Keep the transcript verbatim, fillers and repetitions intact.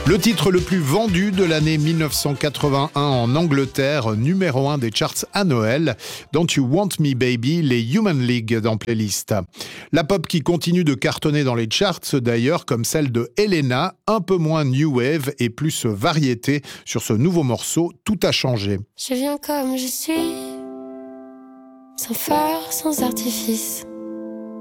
Le titre le plus vendu de l'année dix-neuf cent quatre-vingt-un en Angleterre, numéro un des charts à Noël. Don't You Want Me Baby, les Human League dans Playlist. La pop qui continue de cartonner dans les charts d'ailleurs, comme celle de Helena, un peu moins new wave et plus variété sur ce nouveau morceau, Tout a changé. Je viens comme je suis, sans phare, sans artifice.